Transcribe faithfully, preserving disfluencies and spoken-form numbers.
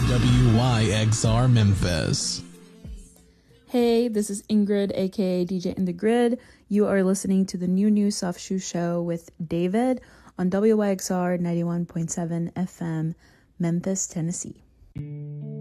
W Y X R Memphis. Hey, this is Ingrid, aka D J in the Grid. You are listening to the New New Soft Shoe Show with David on W Y X R ninety-one point seven F M, Memphis, Tennessee.